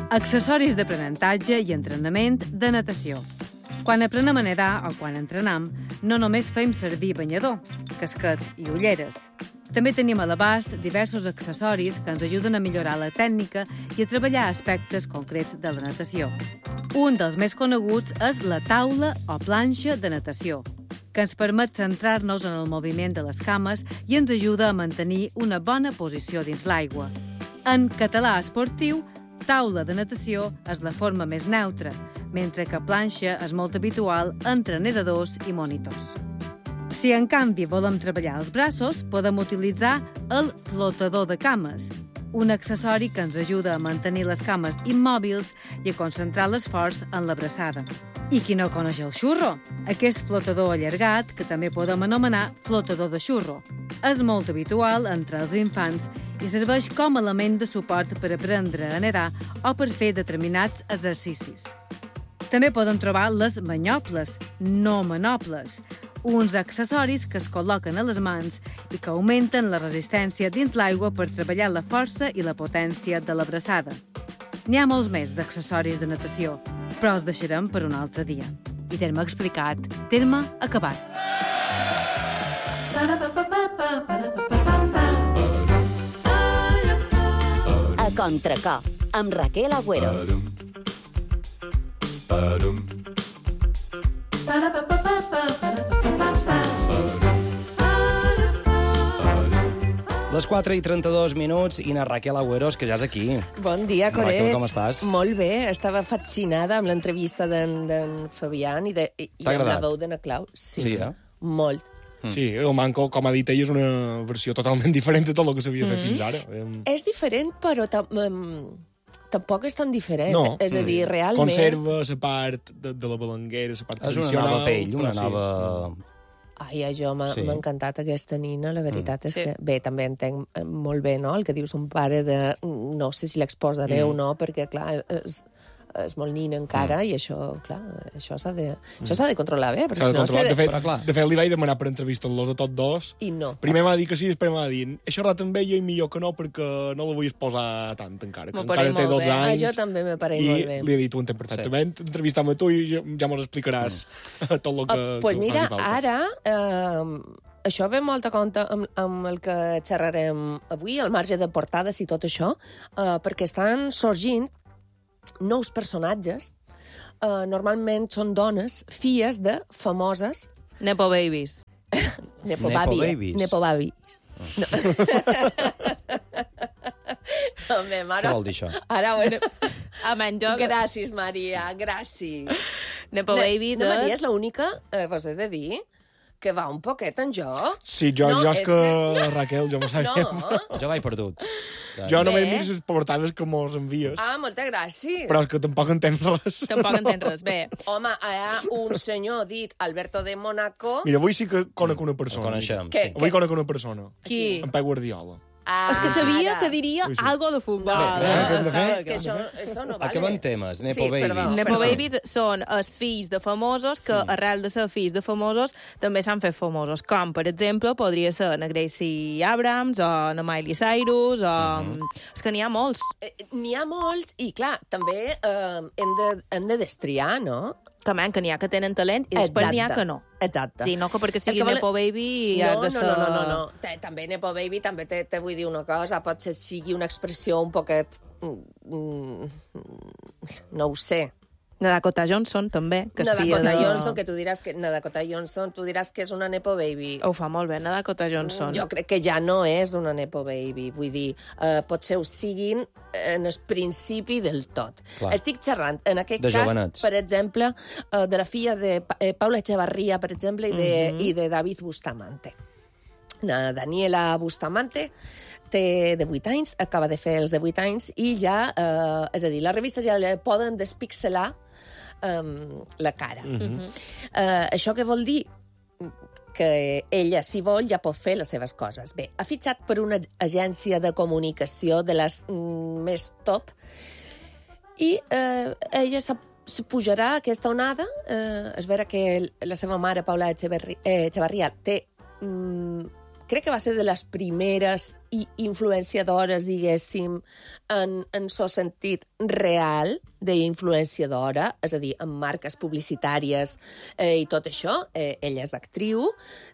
Accessoris d'aprenentatge i entrenament de natació. Quan aprenem a nedar o quan entrenam, no només fem servir banyador, casquet i ulleres. També tenim a l'abast diversos accessoris que ens ajuden a millorar la tècnica i a treballar aspectes concrets de la natació. Un dels més coneguts és la taula o planxa de natació, que ens permet centrar-nos en el moviment de les cames i ens ajuda a mantenir una bona posició dins l'aigua. En català esportiu, taula de natació és la forma més neutra, mentre que planxa és molt habitual entre nedadors i monitors. Si, en canvi, volem treballar els braços, podem utilitzar el flotador de cames, un accessori que ens ajuda a mantenir les cames immòbils i a concentrar l'esforç en la braçada. I qui no coneix el xurro? Aquest flotador allargat, que també podem anomenar flotador de xurro. És molt habitual entre els infants i serveix com a element de suport per aprendre a nedar o per fer determinats exercicis. També poden trobar les manyoples, no manoples, uns accessoris que es col·loquen a les mans i que augmenten la resistència dins l'aigua per treballar la força i la potència de la braçada. N'hi ha molts més d'accessoris de natació, però els deixarem per un altre dia. I terme explicat, terme acabat. A Contracor, amb Raquel Agüeros. Les 4:32 i na Raquel Agüeros, que ja és aquí. Bon dia, Corets. Raquel, com estàs? Molt bé, estava fascinada amb l'entrevista d'en Fabián i amb la veu de na Clau. Sí, eh? Molt. Sí, el Manco, com ha dit ell, és una versió totalment diferent de tot el que s'havia fet fins ara. És diferent, però tampoc és tan diferent. No. És a dir, realment... Conserva la part de la balanguera, la part tradicional. És una nova pell, una sí. nova... Ai, a jo m'ha encantat aquesta nina, la veritat és que... Bé, també entenc molt bé, no?, el que dius un pare de... No sé si l'exposaré o no, perquè, clar, és molt nina encara i això, clar, això s'ha de controlar bé. S'ha de controlar. De fet, li vaig demanar per entrevistar-los a tots dos. I no. Primer m'ha dit que sí, després m'ha dit això rato amb ella i millor que no, perquè no la vull exposar tant encara, que encara té 12 anys. A jo també me pareix molt bé. I li he dit, tu entenc perfectament, entrevistar-me tu i ja mos explicaràs tot el que pues mira, faci falta. Ara... Això ve molt a compte amb el que xerrarem avui, al marge de portades i tot això, perquè estan sorgint nous personatges. Normalment són dones, filles de famoses... Nepo babies. Nepo babies. No. Home, Què vol dir això? Ara, bueno... Gràcies, Maria, gràcies. Nepo babies no, Maria és l'única, vos he de dir, que va un poquet en joc. Sí, jo és que... Raquel, jo m'ho sabia. No. Jo vaig perdut. Jo només miro les portades que mos envies. Ah, moltes gràcies. Però és que tampoc entens res. Tampoc entens res, bé. Home, hi ha un senyor dit Alberto de Mónaco... Mira, avui sí que conec una persona. El coneixem. Avui conec una persona. Qui? En Pep Guardiola. És que sabia que diria algo de futbol. És que això no vale. Acabem temes, Nepo Babies. Nepo Babies són els fills de famosos que, arrel de ser fills de famosos, també s'han fet famosos. Com, per exemple, podria ser na Gracie Abrams o na Miley Cyrus o... És que n'hi ha molts. N'hi ha molts i, clar, també hem de destriar, no? Que n'hi ha que tenen talent i després n'hi ha que no. Exacte. Sí, no que perquè sigui Nepo Baby ha de ser... No. També Nepo Baby, també te vull dir una cosa, potser sigui una expressió un poquet... No ho sé. Na Dakota Johnson, també, que és filla de... Na Dakota Johnson, tu diràs que és una Nepo Baby. Ho fa molt bé, na Dakota Johnson. Jo crec que ja no és una Nepo Baby. Vull dir, potser ho siguin en el principi del tot. Clar. Estic xerrant, en aquest de cas, jovenets. per exemple, de la filla de Paula Echevarría, per exemple, i de David Bustamante. Na Daniela Bustamante té 18 anys, acaba de fer els 18 anys, i ja, és a dir, les revistes ja le poden despixelar la cara. Això què vol dir? Que ella, si vol, ja pot fer les seves coses. Bé, ha fitxat per una agència de comunicació de les més top i ella se pujarà a aquesta onada. És vera que la seva mare, Paula Echevarría, té crec que va ser de les primeres influenciadores, diguéssim, en so sentit real d'influenciadora, és a dir, en marques publicitàries i tot això. Ella és actriu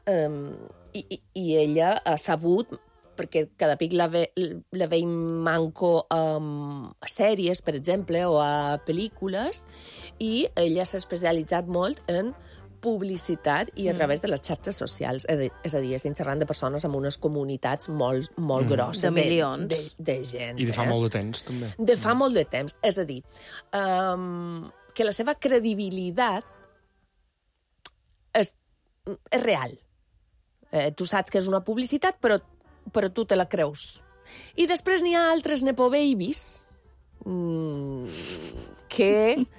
i ella ha sabut, perquè cada pic la veiem manco a sèries, per exemple, o a pel·lícules, i ella s'ha especialitzat molt en publicitat i a través de les xarxes socials. És a dir, estem xerrant de persones amb unes comunitats molt grosses. De milions. De gent. I de fa molt de temps, també. De fa molt de temps. És a dir, que la seva credibilitat és real. Tu saps que és una publicitat, però tu te la creus. I després n'hi ha altres Nepo Babies que,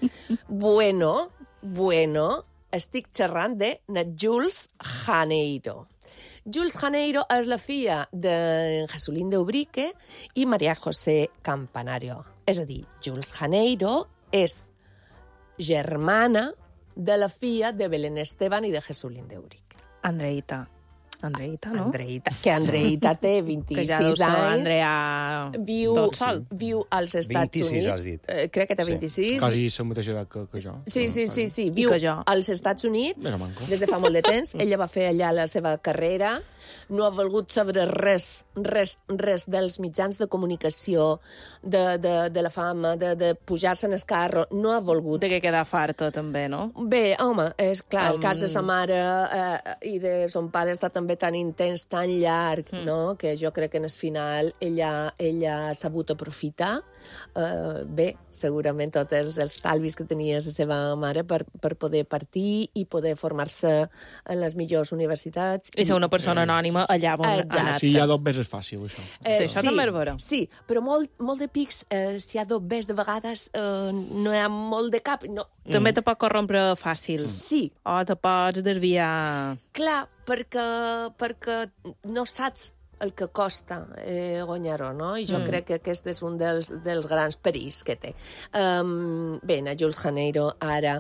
bueno, estic xerrant de Jules Janeiro. Jules Janeiro és la filla de Jesulín de Ubrique i María José Campanario. És a dir, Jules Janeiro és germana de la filla de Belén Esteban i de Jesulín de Ubrique. Andreita, no? Andreita té 26 que ja anys. Andrea Viu als Estats 26, Units. has dit. Crec que té 26. Quasi la mateixa edat que jo. Sí. Viu als Estats Units des de fa molt de temps. Ella va fer allà la seva carrera. No ha volgut saber res dels mitjans de comunicació, de la fama, de pujar-se en el carro. No ha volgut. De què queda farta, també, no? Bé, home, és clar, el cas de sa mare i de son pare està també tan intens, tan llarg, no? Que jo crec que en el final ella ha sabut aprofitar. Bé, segurament tots els estalvis que tenia la seva mare per poder partir i poder formar-se en les millors universitats. I ser una persona anònima allà on ha anat. Sí, hi ha 2 veces fàcil, això. Això també és vera. Sí, però molt de pics, si hi ha 2 veces, de vegades no hi ha molt de cap. No. També te pot corrompre fàcil. Sí. O te pots desviar... Clar, perquè no saps el que costa guanyar-ho, no? I jo crec que aquest és un dels grans perills que té. Bé, a Jules Janeiro ara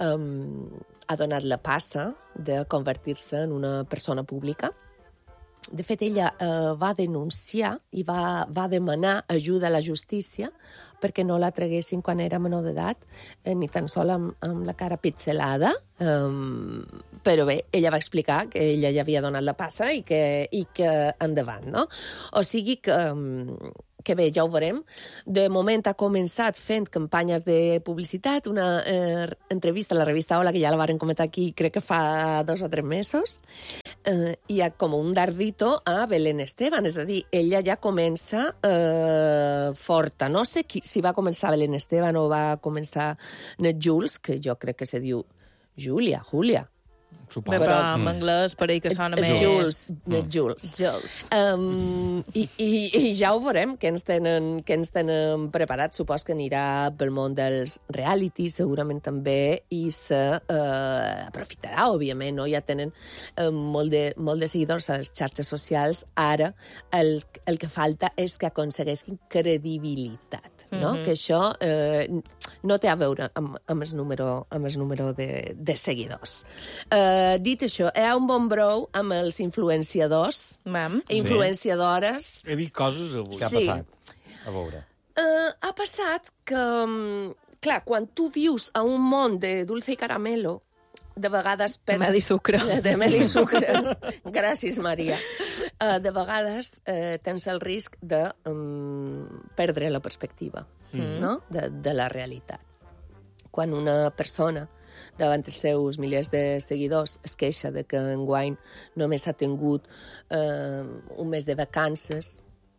ha donat la passa de convertir-se en una persona pública. De fet, ella va denunciar i va demanar ajuda a la justícia perquè no la traguessin quan era menor d'edat, ni tan sol amb la cara pitzelada. Però bé, ella va explicar que ella ja havia donat la passa i que endavant, no? O sigui que bé, ja ho veurem. De moment ha començat fent campanyes de publicitat, una entrevista a la revista Hola, que ja la varen comentar aquí, crec que fa 2 o 3 mesos, hi ha com un dardito a Belén Esteban, és a dir, ella ja comença forta. No sé si va començar Belén Esteban o va començar Net Jules, que jo crec que se diu Julia. Bé, però en anglès pareix que sona més... Jules. I ja ho veurem, que ens tenen preparat. Supos que anirà pel món dels reality, segurament també, i s'aprofitarà, òbviament, no? Ja tenen molt de seguidors a les xarxes socials. Ara el que falta és que aconsegueixin credibilitat. No? Que això no té a veure amb el número de seguidors. Dit això, hi ha un bon brou amb els influenciadors, influenciadores. He vist coses avui. Què ha passat? A veure. Ha passat que, clar, quan tu vius a un món de dulce i caramelo, de vegades... Mel i sucre. De mel i sucre. Gràcies, Maria. De vegades tens el risc de perdre la perspectiva, no? De la realitat. Quan una persona, davant els seus milers de seguidors, es queixa de que enguany només ha tingut un mes de vacances...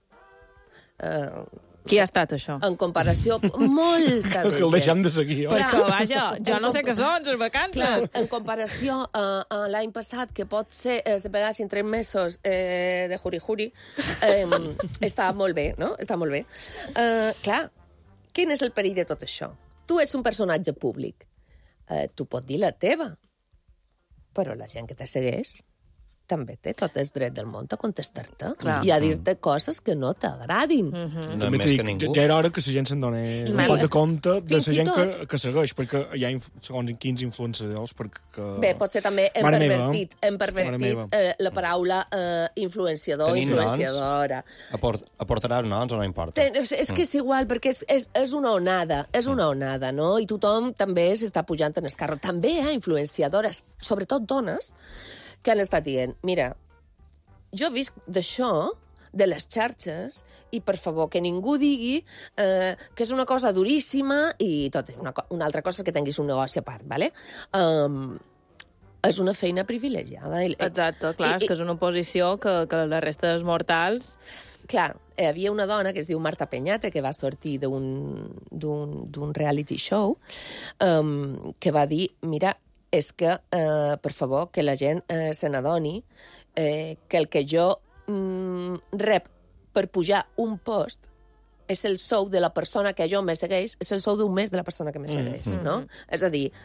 Qui ha estat, això? En comparació, molta de gent. Que el deixem de seguir, oi? Perquè, vaja, jo no sé què són, les vacances. Clar, en comparació a l'any passat, que pot ser, se pegassin 3 mesos de juri-juri, està molt bé, no? Està molt bé. Clar, quin és el perill de tot això? Tu ets un personatge públic. Tu pots dir la teva, però la gent que te segueix també té tot el dret del món a contestar-te Clar. i a dir-te coses que no t'agradin. No També més t'ho que dic, ningú. ja era hora que la gent se'n donés Sí. un pot de compte de Fins la i gent tot. que segueix, perquè hi ha segons quins influenciadors, perquè... Bé, potser també hem Mare meva. pervertit la paraula influenciador, Tenim influenciadora. Aportaràs noms o no importa? És que és igual, perquè és una onada, no? I tothom també s'està pujant en el carro. També hi ha influenciadores, sobretot dones, que han estat dient, mira, jo visc d'això, de les xarxes, i, per favor, que ningú digui que és una cosa duríssima i tot. Una altra cosa és que tinguis un negoci a part, ¿vale? És una feina privilegiada. Exacte, clar, és que és una posició que la resta dels mortals... Clar, hi havia una dona que es diu Marta Peñate, que va sortir d'un reality show, que va dir, mira, és que, per favor, que la gent se n'adoni que el que jo rep per pujar un post és el sou de la persona que jo me segueix, és el sou d'un mes de la persona que me segueix, no? És a dir...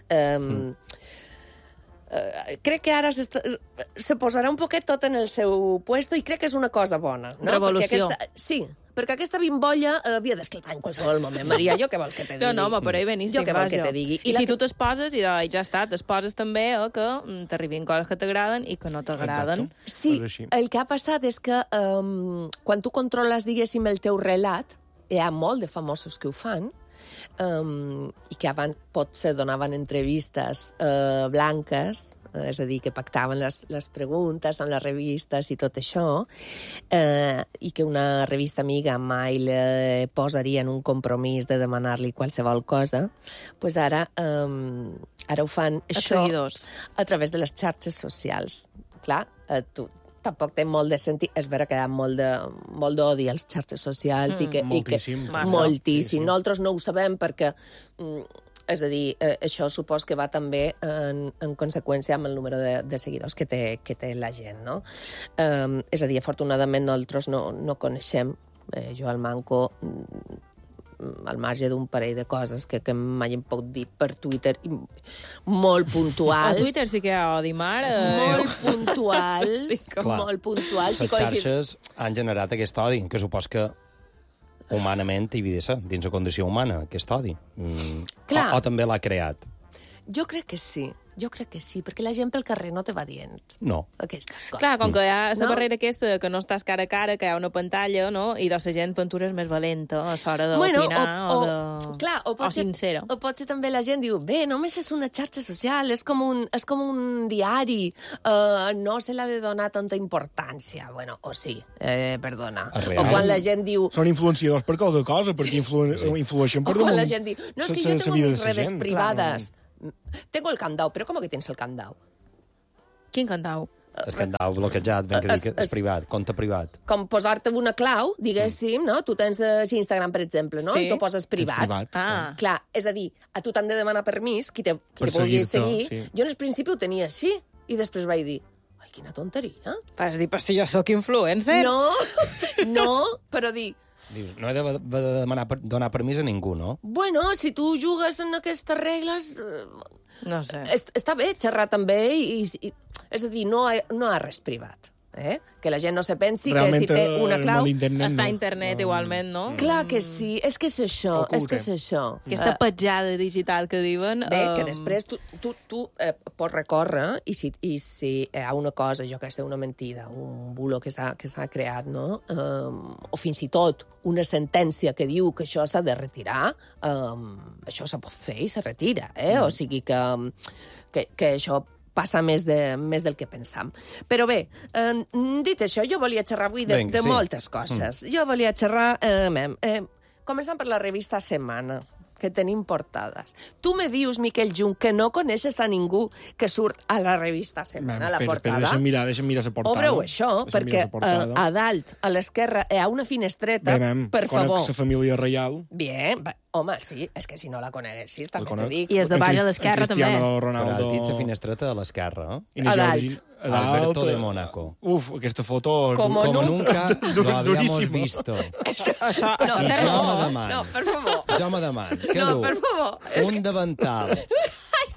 crec que ara se posarà un poquet tot en el seu puesto i crec que és una cosa bona. No? Revolució. Perquè aquesta bimbolla havia d'esclatar en qualsevol moment. Maria, jo què vols que te digui? No, home, per ahí beníssim, Jo què vols que te digui? I si tu t'esposes, i ja està, t'esposes també que t'arribin coses que t'agraden i que no t'agraden. Sí, És així. el que ha passat és que quan tu controles, diguéssim, el teu relat, hi ha molt de famosos que ho fan, i que abans potser donaven entrevistes blanques, és a dir, que pactaven les preguntes en les revistes i tot això, i que una revista amiga mai le posaria en un compromís de demanar-li qualsevol cosa, doncs ara ho fan això seguidors. a través de les xarxes socials. Clar, tu tampoc té molt de sentit. És vera que hi ha molt d'odi a les xarxes socials i que Moltíssim. moltíssim. Nosaltres no ho sabem perquè és a dir, això supos que va també en conseqüència amb el número de seguidors que té la gent, no? És a dir, afortunadament nosaltres no coneixem, jo al Manco, al marge d'un parell de coses que m'hagin pogut dir per Twitter, molt puntuals. A Twitter sí que hi ha odi, mare. Molt puntuals, Clar. molt puntuals. Les xarxes han generat aquest odi, que supos que humanament hi havia de ser, dins la condició humana, aquest odi. Clar. O també l'ha creat. Jo crec que sí, perquè la gent pel carrer no te va dient No. aquestes coses. Clar, com que hi ha la No? barrera aquesta que no estàs cara a cara, que hi ha una pantalla, no? I de la gent pintura és més valenta a l'hora d'opinar o sincera. O potser també la gent diu, bé, només és una xarxa social, és com un diari, no se l'ha de donar tanta importància. Bueno, o sí, perdona. És real. O quan la gent diu... Són influenciadors per qualque cosa, perquè influeixen per O quan damunt la gent diu, no, és que jo tengo mis redes privadas. Tengo el candado, però com que tens el candado? Quin cantau? És que andau bloquejat, ben que dic que és privat, compte privat. Com posar-te una clau, diguéssim, no? Tu tens Instagram, per exemple, no? Sí. I tu poses privat. Ah. Clar, és a dir, a tu t'han de demanar permís, qui te Per vulgui seguir-te, seguir. sí. Jo en el principi ho tenia així, i després vaig dir, ai, quina tonteria. Vas dir, però si jo sóc influencer. No, però dir, Dius, no he de donar permís a ningú, no? bueno, si tu jugues en aquestes regles, No sé. està bé xerrar també, és a dir, no hi ha res privat. Que la gent no se pensi Realment, que si té una el clau... món d'internet Està no. a internet igualment, no? Clar que sí, és que és això, Qualcú és que té. és això. Aquesta petjada digital que diuen... Bé, que després tu pots recórrer i si hi ha una cosa, jo que sé, una mentida, un bulo que s'ha creat, no? O fins i tot una sentència que diu que això s'ha de retirar, això se pot fer i se retira, O sigui que això passa més del que pensam. Però bé, dit això, jo volia xerrar avui de Vinga, sí. moltes coses. Jo volia xerrar... començant per la revista Setmana, que tenim portades. Tu me dius, Miquel Jung, que no coneixes a ningú que surt a la revista Setmana, a la portada? Deixa'm mirar la portada. Obreu això, Deixa'm perquè mirar la portada. a dalt, a l'esquerra, hi ha una finestreta, Bé, mem, per favor. conec la família reial. Bien, home, sí, és que si no la coneguessis, també conec. te dic. I és de baix a l'esquerra, també. Cristiano Però Ronaldo... has dit la finestreta a l'esquerra, eh? I A dalt. A dalt. Alberto de Mónaco. Uf, aquesta foto... Como nunca lo habíamos durísimo. visto. Això I té jo raó. me demano. No, per favor. Jo me demano. Què No, du? per favor. Un davantal. Ai, són els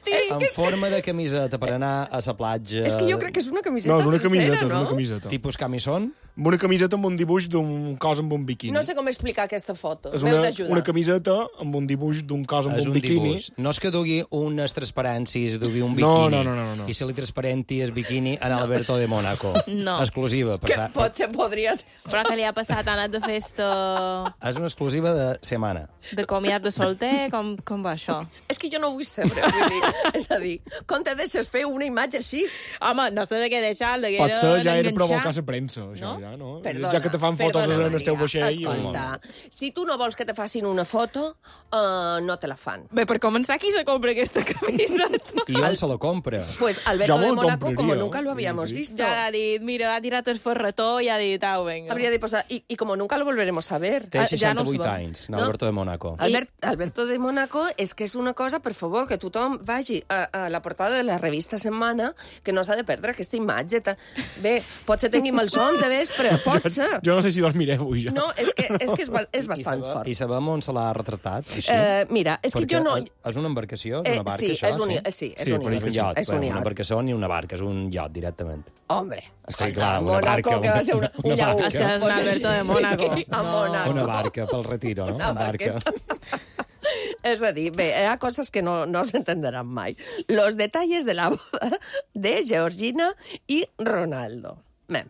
Toti! En forma de camiseta per anar a la platja. És que jo crec que és una camiseta No, és una sencera, camiseta, és no? una camiseta. Tipus camisón? Amb una camiseta amb un dibuix d'un cos amb un biquini. No sé com explicar aquesta foto. És M'heu una d'ajudar. camiseta amb un dibuix d'un cos amb És un un biquini. dibuix. No és que dugui unes transparències, dugui un No, biquini. no. I se li transparenti el biquini en Alberto de Mónaco. No. Exclusiva. Que potser podria ser. Però que li ha passat? Ha anat de festa És una exclusiva de setmana. de comiat de solter? Com va això? És que jo no ho vull saber, vull dir. És a dir, com te deixes fer una imatge així? Home, no sé de què deixar, de què Potser ja era enganxar. provocar la premsa, això, No? ja, no? Perdona, ja que te fan fotos perdona, en el teu Maria, vaixell... Escolta, si tu no vols que te facin una foto, no te la fan. Bé, per començar, qui se compra aquesta camiseta? I on se la compra? Pues Alberto Jo me de la Mónaco, compraria, como nunca lo sí, habíamos sí. visto. Ja ha dit, mira, ha tirat el ferretó i ha dit, au, venga. Habría de posar, y como nunca lo volveremos a ver. Té ja no 68 us va. anys, Alberto de Mónaco. Alberto de Mónaco és que és una cosa, per favor, que tothom vagi a la portada de la revista Setmana, que no s'ha de perdre aquesta imatge. Bé, potser tingui malsons de vespre, pot ser. Jo no sé si dormiré avui, ja. No, és que és bastant fort. I sabem on se l'ha retratat, així? Mira, és que Perquè jo no... És una embarcació? És una barca, sí, això? és un, sí? sí, és Sí, un per És un iot. iot. És un Una iot. embarcació ni una barca, és un iot, directament. Hombre, Sí, escolta, clar, una Mónaco, barca, que va ser un una llaús. barca. És que és un Alberto de Mónaco. A Mónaco. Una barca pel retiro, no? Una barqueta. És a dir, bé, hi ha coses que no s'entendran mai. Los detalles de la boda de Georgina i Ronaldo. Bé.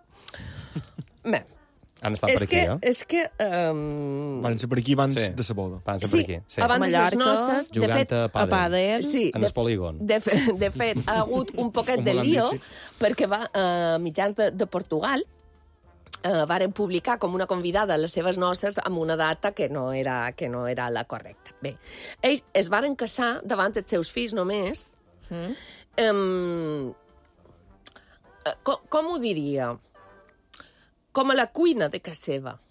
Han estat per aquí, eh? És que... Van ser per aquí abans Sí. de la boda. Van ser Sí, per aquí. Sí. abans de les Mallorca, noces, de Jugant fet... a A pàdel. pàdel. Sí, En el polígon. De fet, ha hagut un poquet Com de l'han lío, dit, perquè mitjans de Portugal varen publicar com una convidada a les seves noces amb una data que no era la correcta. Bé, ells es varen casar davant els seus fills només. Com ho diria? Com a la cuina de casa seva.